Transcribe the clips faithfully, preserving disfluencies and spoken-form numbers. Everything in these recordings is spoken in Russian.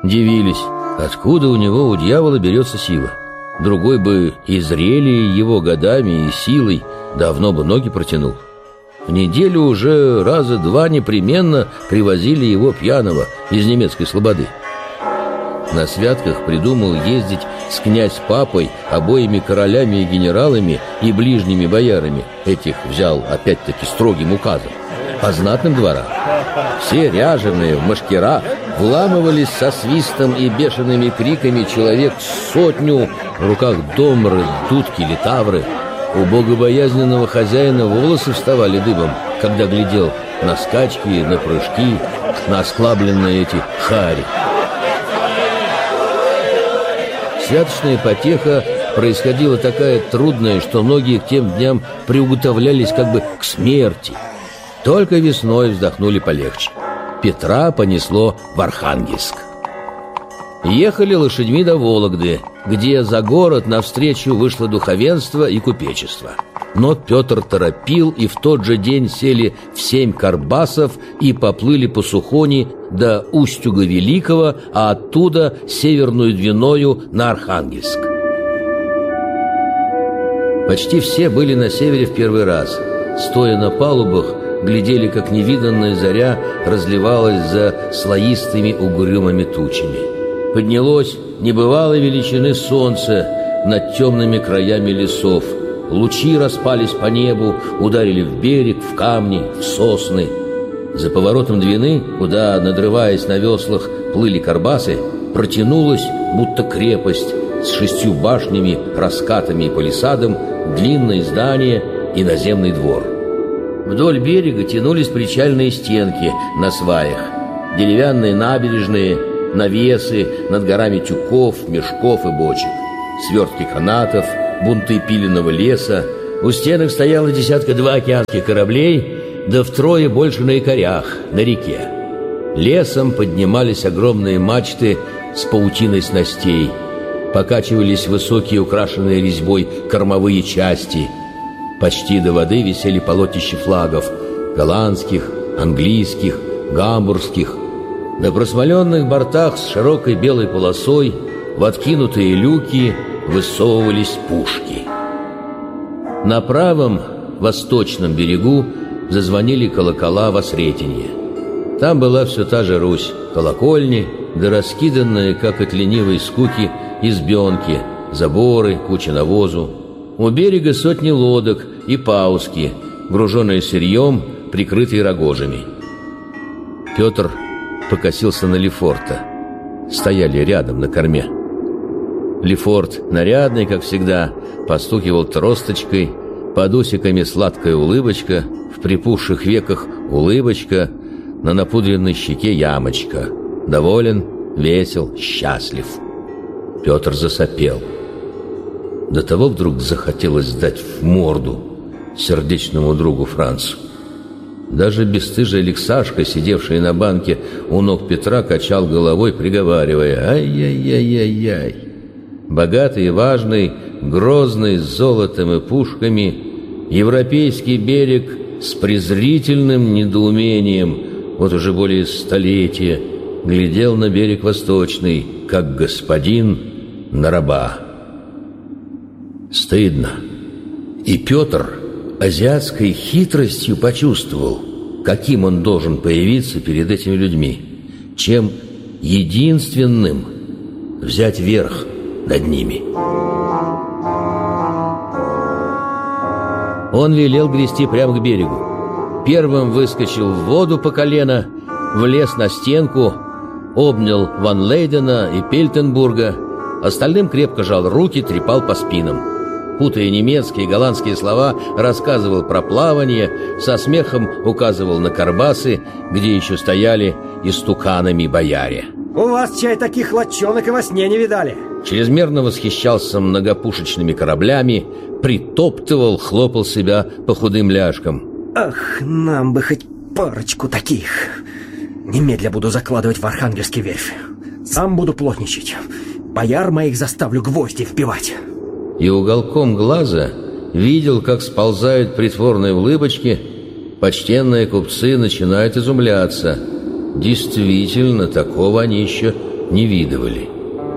Дивились, откуда у него, у дьявола, берется сила. Другой бы и зрелее его годами и силой давно бы ноги протянул. В неделю уже раза два непременно привозили его пьяного из немецкой слободы. На святках придумал ездить с князь-папой, обоими королями и генералами и ближними боярами. Этих взял опять-таки строгим указом. По знатным дворам. Все ряженые в мушкерах вламывались со свистом и бешеными криками человек сотню, в руках домры, дудки, литавры. У богобоязненного хозяина волосы вставали дыбом, когда глядел на скачки, на прыжки, на осклабленные эти хари. Святочная потеха происходила такая трудная, что многие к тем дням приуготовлялись как бы к смерти. Только весной вздохнули полегче. Петра понесло в Архангельск. Ехали лошадьми до Вологды, где за город навстречу вышло духовенство и купечество. Но Петр торопил, и в тот же день сели в семь карбасов и поплыли по Сухони до Устюга Великого, а оттуда северную Двиною на Архангельск. Почти все были на севере в первый раз. Стоя на палубах, глядели, как невиданная заря разливалась за слоистыми угрюмыми тучами. Поднялось небывалой величины солнце над темными краями лесов. Лучи распались по небу, ударили в берег, в камни, в сосны. За поворотом Двины, куда, надрываясь на веслах, плыли карбасы, протянулась, будто крепость, с шестью башнями, раскатами и палисадом, длинное здание и наземный двор. Вдоль берега тянулись причальные стенки на сваях, деревянные набережные, навесы над горами тюков, мешков и бочек, свертки канатов, бунты пиленного леса. У стенок стояло десятка-два океанских кораблей, да втрое больше на якорях, на реке. Лесом поднимались огромные мачты с паутиной снастей, покачивались высокие, украшенные резьбой кормовые части. Почти до воды висели полотнища флагов — голландских, английских, гамбургских. На просмоленных бортах с широкой белой полосой в откинутые люки высовывались пушки. На правом, восточном берегу зазвонили колокола во Сретенье. Там была все та же Русь, колокольни, да раскиданные, как от ленивой скуки, избенки, заборы, куча навозу. У берега сотни лодок и пауски, груженные сырьем, прикрытые рогожами. Петр покосился на Лефорта. Стояли рядом на корме. Лефорт, нарядный, как всегда, постукивал тросточкой, под усиками сладкая улыбочка, в припухших веках улыбочка, на напудренной щеке ямочка. Доволен, весел, счастлив. Петр засопел. До того вдруг захотелось дать в морду сердечному другу Францу. Даже бесстыжий Алексашка, сидевший на банке у ног Петра, качал головой, приговаривая: «Ай-яй-яй-яй-яй». Богатый и важный, грозный, с золотом и пушками, европейский берег с презрительным недоумением вот уже более столетия глядел на берег восточный, как господин на раба. Стыдно. И Петр азиатской хитростью почувствовал, каким он должен появиться перед этими людьми, чем единственным взять верх над ними. Он велел грести прямо к берегу. Первым выскочил в воду по колено, влез на стенку, обнял Ван Лейдена и Пельтенбурга, остальным крепко жал руки, трепал по спинам. Путая немецкие и голландские слова, рассказывал про плавание, со смехом указывал на карбасы, где еще стояли истуканами бояре. У вас, чай, таких лодчонок и во сне не видали. Чрезмерно восхищался многопушечными кораблями, притоптывал, хлопал себя по худым ляжкам. Ах, нам бы хоть парочку таких. Немедля буду закладывать в Архангельский верфь. Сам буду плотничать. Бояр моих заставлю гвозди вбивать. И уголком глаза видел, как сползают притворные улыбочки. Почтенные купцы начинают изумляться. Действительно, такого они еще не видывали.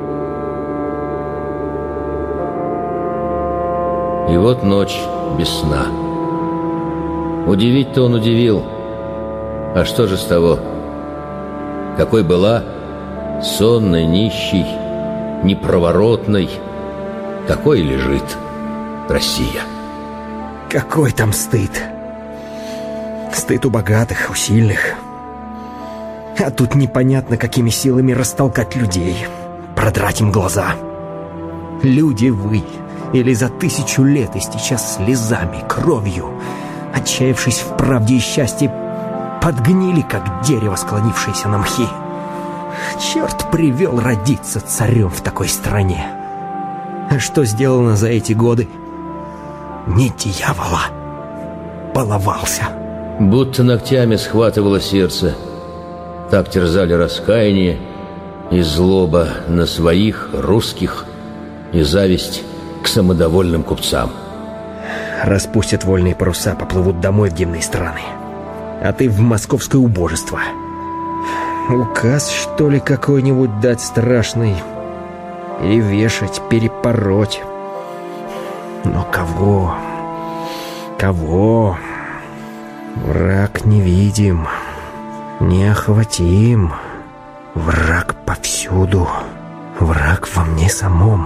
И вот ночь без сна. Удивить-то он удивил. А что же с того? Какой была, сонной, нищей, непроворотной, такой лежит Россия. Какой там стыд? Стыд у богатых, у сильных. А тут непонятно, какими силами растолкать людей, продрать им глаза. Люди вы, или за тысячу лет истеча слезами, кровью, отчаявшись в правде и счастье, подгнили, как дерево, склонившееся на мхи. Черт привел родиться царем в такой стране. А что сделано за эти годы? Не дьявола, баловался. Будто ногтями схватывало сердце. Так терзали раскаяние и злоба на своих, русских, и зависть к самодовольным купцам. Распустят вольные паруса, поплывут домой в дивные страны. А ты в московское убожество. Указ, что ли, какой-нибудь дать страшный? Перевешать, перепороть. Но кого? Кого? Враг невидим, неохватим. Враг повсюду. Враг во мне самом.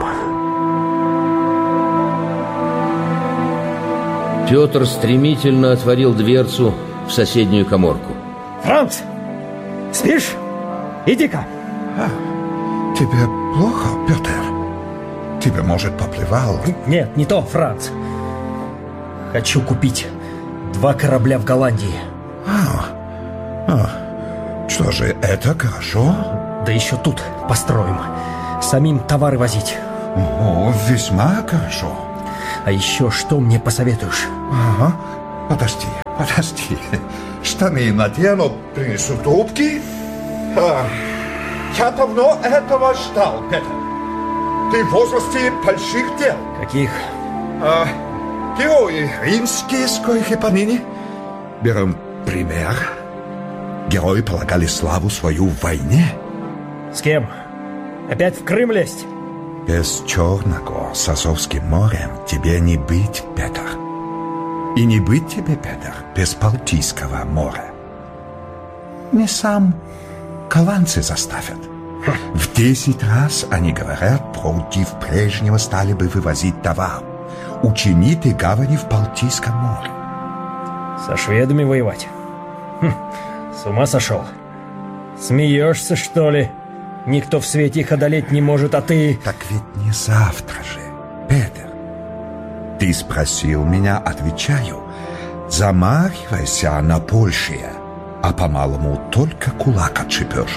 Петр стремительно отворил дверцу в соседнюю каморку. Франц, спишь? Иди-ка. А, тебе плохо, Петр? Тебе, может, поплевал? Нет, не то, Франц. Хочу купить два корабля в Голландии. А, а, что же, это хорошо? Да еще тут построим. Самим товары возить. О, весьма хорошо. А еще что мне посоветуешь? Ага, подожди, подожди. Штаны надену, принесу трубки. А, я давно этого ждал, Петр. Ты в возрасте больших дел. Каких? А, герои римские, с коих и поныне. Берем пример. Герои полагали славу свою в войне. С кем? Опять в Крым лезть? Без Черногор с Азовским морем тебе не быть, Петр. И не быть тебе, Петр, без Балтийского моря. Не сам голландцы заставят. В десять раз они говорят, против прежнего стали бы вывозить товар. Учинить и гавани в Балтийском море. Со шведами воевать? Хм, с ума сошел? Смеешься, что ли? Никто в свете их одолеть не может, а ты... Так ведь не завтра же, Петр. Ты спросил меня, отвечаю. Замахивайся на большее, а по-малому только кулак отшибешь.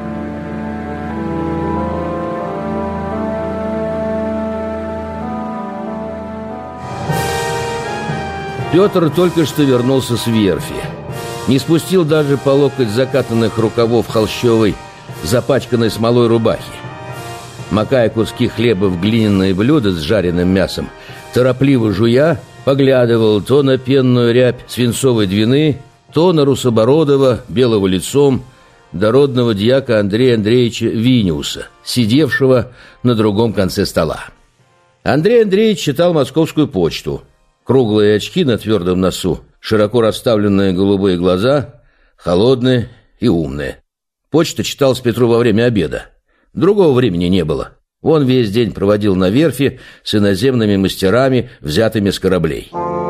Петр только что вернулся с верфи. Не спустил даже по локоть закатанных рукавов холщовой, запачканной смолой рубахи. Макая куски хлеба в глиняные блюда с жареным мясом, торопливо жуя, поглядывал то на пенную рябь свинцовой двины, то на русобородого, белого лицом, дородного дьяка Андрея Андреевича Виниуса, сидевшего на другом конце стола. Андрей Андреевич читал «Московскую почту». Круглые очки на твердом носу, широко расставленные голубые глаза, холодные и умные. Почту читал с Петру во время обеда. Другого времени не было. Он весь день проводил на верфи с иноземными мастерами, взятыми с кораблей.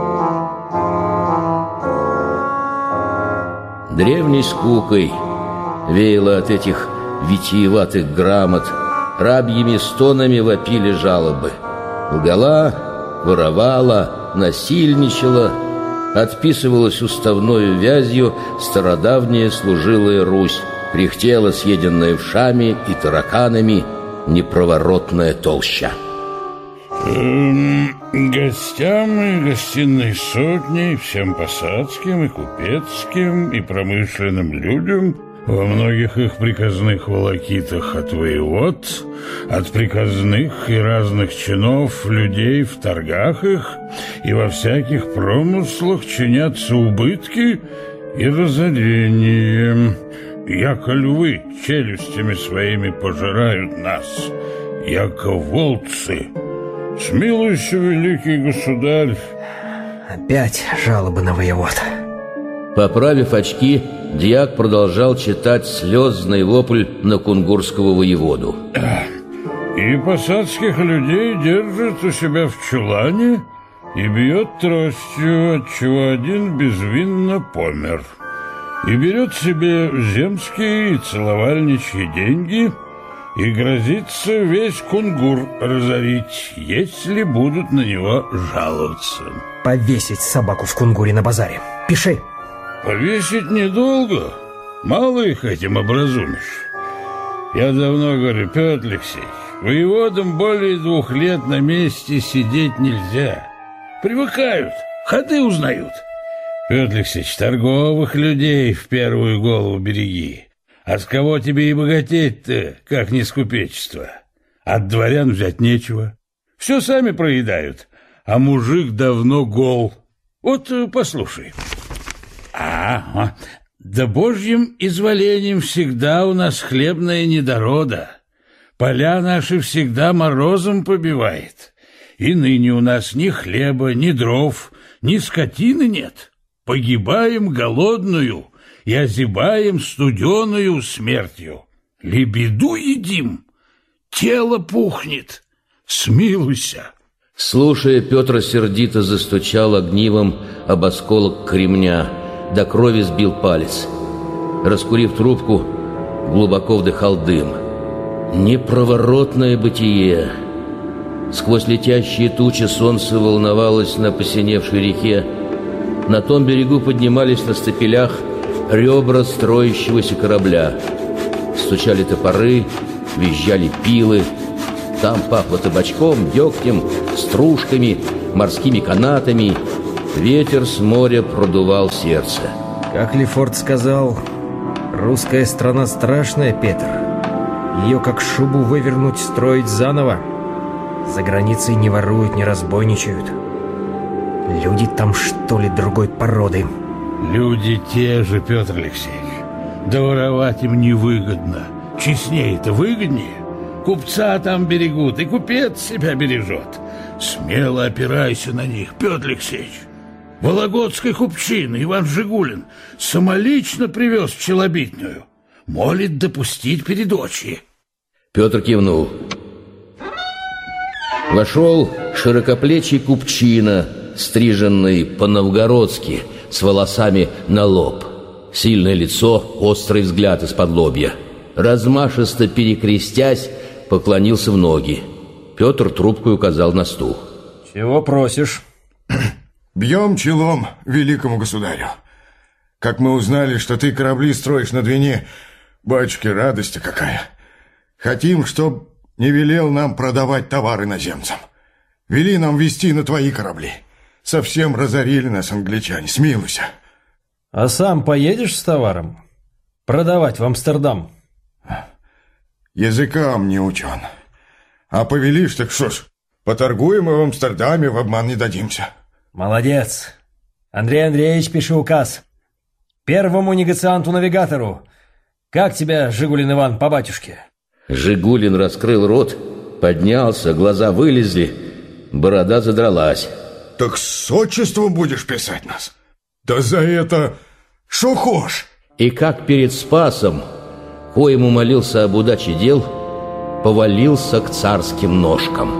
Древней скукой веяло от этих витиеватых грамот, рабьими стонами вопили жалобы. Лгала, воровала, насильничала, отписывалась уставною вязью стародавняя служилая Русь, кряхтела съеденная вшами и тараканами непроворотная толща. Эм, гостям и гостиной сотни, всем посадским и купецким и промышленным людям во многих их приказных волокитах от воевод, от приказных и разных чинов людей в торгах их и во всяких промыслах чинятся убытки и разорения. яко львы челюстями своими пожирают нас, яко волцы. Смилуйся, великий государь. Опять жалобы на воевод. Поправив очки, дьяк продолжал читать слезный вопль на кунгурского воеводу. И посадских людей держит у себя в чулане и бьет тростью, отчего один безвинно помер. И берет себе земские и целовальничьи деньги и грозится весь Кунгур разорить, если будут на него жаловаться. Повесить собаку в Кунгуре на базаре. Пиши. Повесить недолго. Мало их этим образумишь. Я давно говорю, Петр Алексеевич, воеводам более двух лет на месте сидеть нельзя. Привыкают, ходы узнают. Петр Алексеевич, торговых людей в первую голову береги. А с кого тебе и богатеть-то, как не с купечества? От дворян взять нечего. Все сами проедают, а мужик давно гол. Вот послушай. А, да божьим изволением всегда у нас хлебная недорода. Поля наши всегда морозом побивает. И ныне у нас ни хлеба, ни дров, ни скотины нет. Погибаем голодную и озябаем студеную смертью. Лебеду едим, тело пухнет. Смилуйся. Слушая, Петр сердито застучал огнивом об осколок кремня, до крови сбил палец. Раскурив трубку, глубоко вдыхал дым. Непроворотное бытие. Сквозь летящие тучи солнце волновалось на посиневшей реке. На том берегу поднимались на стапелях ребра строящегося корабля. Стучали топоры, визжали пилы. Там пахло табачком, дегтем, стружками, морскими канатами. Ветер с моря продувал сердце. Как Лефорт сказал, русская страна страшная, Петр. Ее как шубу вывернуть, строить заново. За границей не воруют, не разбойничают. Люди там, что ли, другой породы? Люди те же, Петр Алексеевич. Да воровать им невыгодно. Честнее-то выгоднее. Купца там берегут, и купец себя бережет. Смело опирайся на них, Петр Алексеевич. Вологодской купчины Иван Жигулин самолично привез челобитную. Молит допустить передочи. Петр кивнул. Вошел широкоплечий купчина, стриженный по-новгородски, с волосами на лоб. Сильное лицо, острый взгляд из-под лобья. Размашисто перекрестясь, поклонился в ноги. Петр трубкой указал на стул. Чего просишь? Бьем челом великому государю. Как мы узнали, что ты корабли строишь на Двине, батюшки, радость какая. Хотим, чтоб не велел нам продавать товар иноземцам. Вели нам везти на твои корабли. Совсем разорили нас англичане, смилуйся. А сам поедешь с товаром? Продавать в Амстердам? Языкам не учен. А повелишь, так что ж, поторгуем и в Амстердаме, в обман не дадимся. Молодец. Андрей Андреевич, пиши указ. Первому негацианту-навигатору. Как тебя, Жигулин Иван, по батюшке? Жигулин раскрыл рот, поднялся, глаза вылезли, борода задралась. Так с отчеством будешь писать нас? Да за это шо хошь? И как перед Спасом, коему молился об удаче дел, повалился к царским ножкам.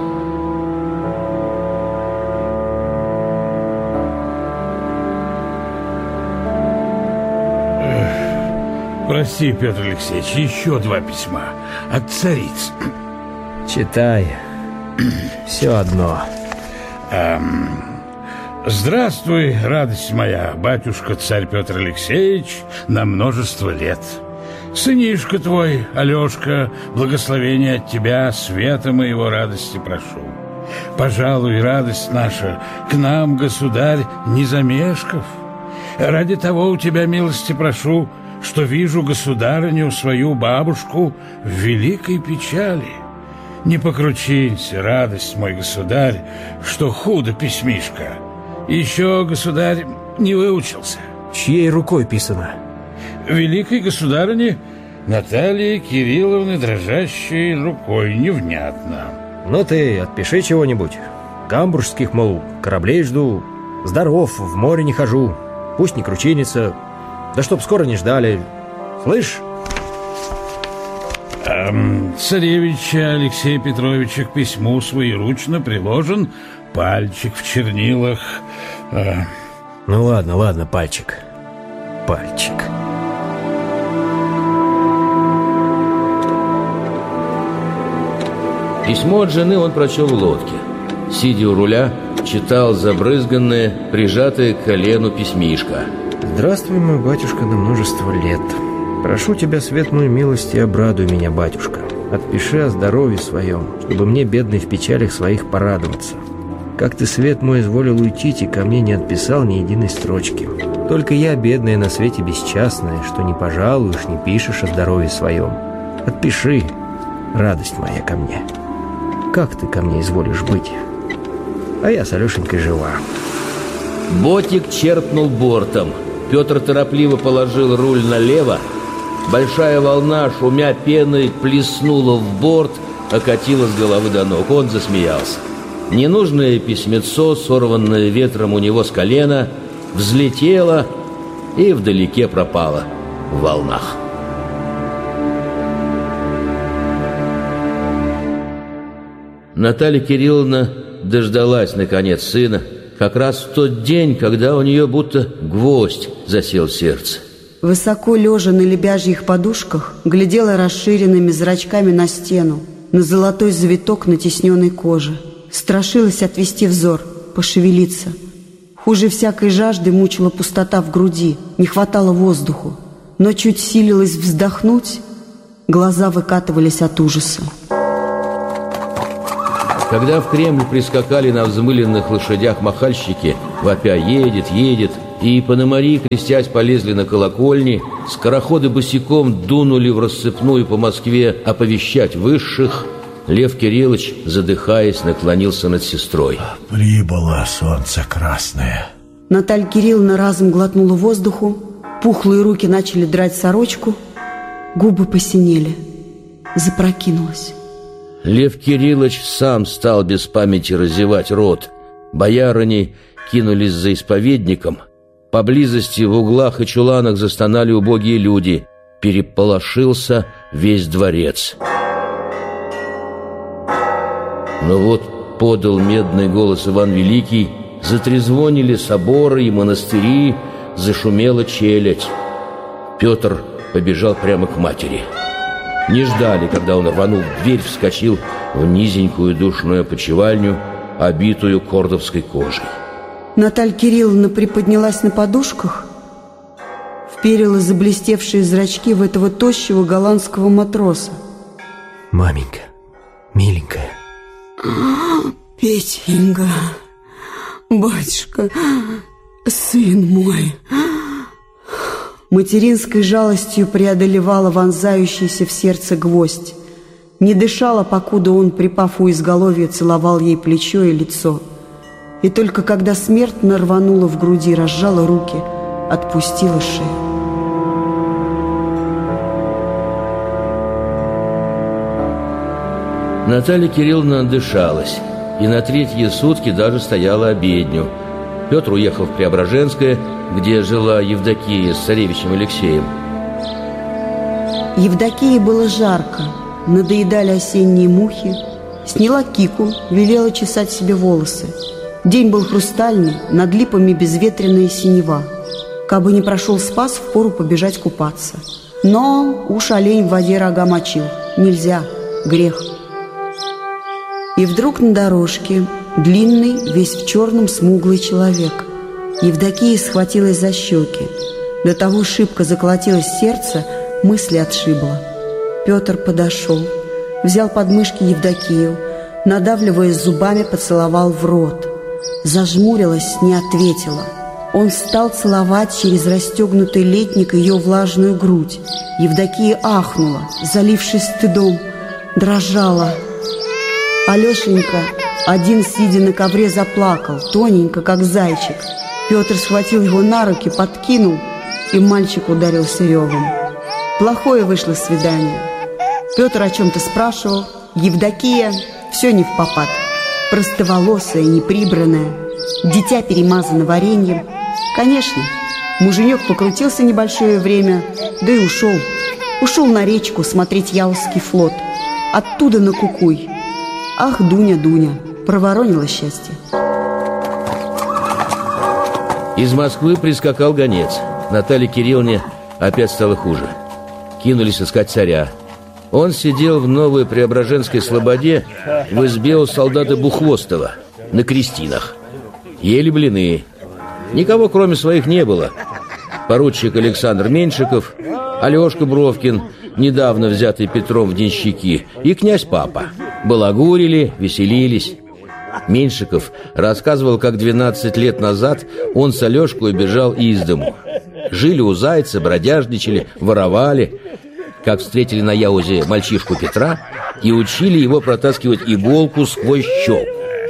Прости, Петр Алексеевич, еще два письма от цариц. Читай. Все одно. Эм, здравствуй, радость моя, батюшка царь Петр Алексеевич, на множество лет. Сынишка твой, Алешка, благословение от тебя, света моего радости прошу. Пожалуй, радость наша, к нам, государь, не замешков. Ради того у тебя милости прошу, что вижу государыню, свою бабушку, в великой печали. Не покручинься, радость мой государь, что худо письмишко. Еще, государь, не выучился. Чьей рукой писано? великой государыне Натальи Кирилловны, дрожащей рукой, невнятно. Ну ты отпиши чего-нибудь. Гамбургских, мол, кораблей жду. Здоров, в море не хожу. Пусть не кручинится. Да чтоб скоро не ждали. Слышь? А, царевича Алексея Петровича к письму своеручно приложен пальчик в чернилах. А... Ну ладно, ладно, пальчик. Пальчик. Письмо от жены он прочел в лодке. Сидя у руля, читал забрызганное, прижатое к колену письмишко. «Здравствуй, мой батюшка, на множество лет. Прошу тебя, светлую милость, и обрадуй меня, батюшка. Отпиши о здоровье своем, чтобы мне, бедный, в печалях своих порадоваться. Как ты, свет мой, изволил уйти, и ко мне не отписал ни единой строчки. Только я, бедная, на свете бесчастная, что не пожалуешь, не пишешь о здоровье своем. Отпиши, радость моя ко мне. Как ты ко мне изволишь быть? А я с Алешенькой жива». Ботик черпнул бортом. Петр торопливо положил руль налево. Большая волна, шумя пеной, плеснула в борт, окатила с головы до ног. Он засмеялся. Ненужное письмецо, сорванное ветром у него с колена, взлетело и вдалеке пропало в волнах. Наталья Кирилловна дождалась, наконец, сына, как раз в тот день, когда у нее будто гвоздь засел в сердце. Высоко лежа на лебяжьих подушках, глядела расширенными зрачками на стену, на золотой завиток на тисненной коже. Страшилась отвести взор, пошевелиться. Хуже всякой жажды мучила пустота в груди, не хватало воздуху. Но чуть силилась вздохнуть, глаза выкатывались от ужаса. Когда в Кремль прискакали на взмыленных лошадях махальщики, вопя «едет, едет», и пономари, крестясь, полезли на колокольни, скороходы босиком дунули в рассыпную по Москве оповещать высших, Лев Кириллович, задыхаясь, наклонился над сестрой. «Прибыло солнце красное». Наталья Кирилловна разом глотнула воздуху, пухлые руки начали драть сорочку, губы посинели, запрокинулась. Лев Кириллович сам стал без памяти разевать рот. Боярыни кинулись за исповедником. Поблизости в углах и чуланах застонали убогие люди. Переполошился весь дворец. Но вот подал медный голос Иван Великий, затрезвонили соборы и монастыри, зашумела челядь. Петр побежал прямо к матери. Не ждали, когда он, рванув дверь, вскочил в низенькую душную опочивальню, обитую кордовской кожей. Наталья Кирилловна приподнялась на подушках, вперила заблестевшие зрачки в этого тощего голландского матроса. «Маменька, миленькая». «Петенька, батюшка, сын мой». Материнской жалостью преодолевала вонзающийся в сердце гвоздь. Не дышала, покуда он, припав у изголовья, целовал ей плечо и лицо. И только когда смертно рванула в груди, разжала руки, отпустила шею. Наталья Кирилловна отдышалась, и на третьи сутки даже стояла обедню. Петр уехал в Преображенское, где жила Евдокия с царевичем Алексеем. Евдокии было жарко, надоедали осенние мухи. Сняла кику, велела чесать себе волосы. День был хрустальный, над липами безветренная синева. Кабы не прошел Спас, впору побежать купаться. Но уж олень в воде рога мочил. Нельзя, грех. И вдруг на дорожке длинный, весь в черном, смуглый человек. Евдокия схватилась за щеки. До того шибко заколотилось сердце, мысли отшибло. Петр подошел, взял под мышки Евдокию, надавливая зубами, поцеловал в рот. Зажмурилась, не ответила. Он стал целовать через расстегнутый летник ее влажную грудь. Евдокия ахнула, залившись стыдом, дрожала. Алешенька, один, сидя на ковре, заплакал, тоненько, как зайчик. Петр схватил его на руки, подкинул и мальчик ударился ревом. Плохое вышло свидание. Петр о чем-то спрашивал, Евдокия все не впопад. Простоволосая, неприбранная, дитя перемазано вареньем. Конечно, муженек покрутился небольшое время, да и ушел. Ушел на речку смотреть Яловский флот. Оттуда на Кукуй. Ах, Дуня, Дуня, проворонила счастье. Из Москвы прискакал гонец. Наталье Кирилловне опять стало хуже. Кинулись искать царя. Он сидел в Новой Преображенской слободе в избе у солдата Бухвостова на крестинах. Ели блины. Никого, кроме своих, не было. Поручик Александр Меньшиков, Алешка Бровкин, недавно взятый Петром в денщики, и князь Папа. Балагурили, веселились. Меньшиков рассказывал, как двенадцать лет назад он с Алешкой убежал из дому. Жили у Зайца, бродяжничали, воровали. Как встретили на Яузе мальчишку Петра и учили его протаскивать иголку сквозь щелку.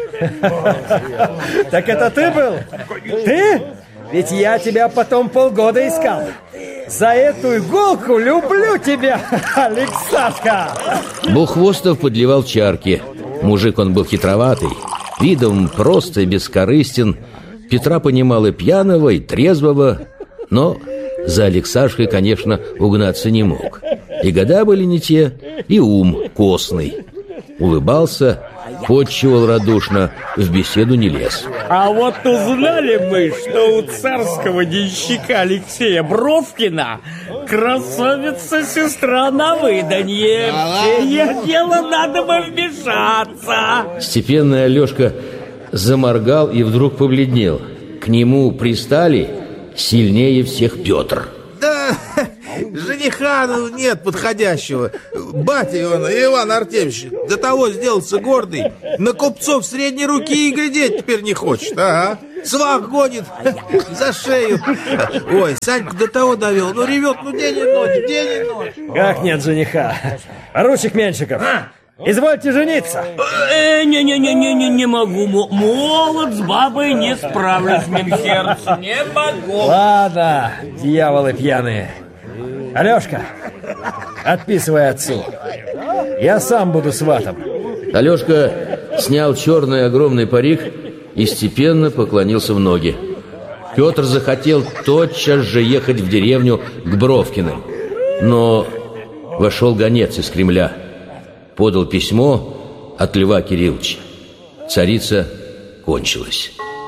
Так это ты был? Ты? Ведь я тебя потом полгода искал. За эту иголку люблю тебя, Алексашка! Бухвостов подливал чарки. Мужик он был хитроватый, видом просто и бескорыстен. Петра понимал и пьяного, и трезвого, но за Алексашкой, конечно, угнаться не мог. И года были не те, и ум костный. Улыбался, подчивал радушно, в беседу не лез. А вот узнали мы, что у царского денщика Алексея Бровкина красавица-сестра на выданье. Сие дело надо бы вмешаться. Степенный Алешка заморгал и вдруг побледнел. К нему пристали сильнее всех Петр. Да, жениха нет подходящего. Батя его, Иван Артемьевич, до того сделался гордый. На купцов средней руки и глядеть теперь не хочет. Ага. Свах гонит за шею. Ой, Саньку до того довел. Ну ревет, ну день и ночь, день и ночь. Как нет жениха? Поручик Меньшиков, извольте жениться. Не-не-не-не-не, не могу. Молод с бабой не справлюсь, моим сердцем. Не могу. Ладно, дьяволы пьяные. Алешка, отписывай отцу. Я сам буду сватом. Алешка снял черный огромный парик и степенно поклонился в ноги. Петр захотел тотчас же ехать в деревню к Бровкиным. Но вошел гонец из Кремля. Подал письмо от Льва Кирилловича. Царица кончилась.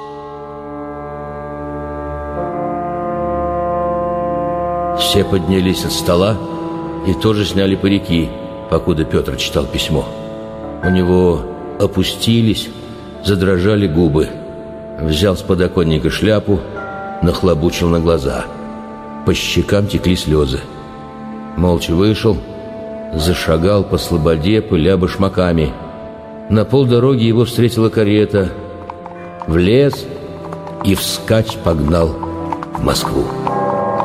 Все поднялись от стола и тоже сняли парики, покуда Петр читал письмо. У него опустились, задрожали губы. Взял с подоконника шляпу, нахлобучил на глаза. По щекам текли слезы. Молча вышел, зашагал по слободе, пыля башмаками. На полдороги его встретила карета. Влез и вскачь погнал в Москву.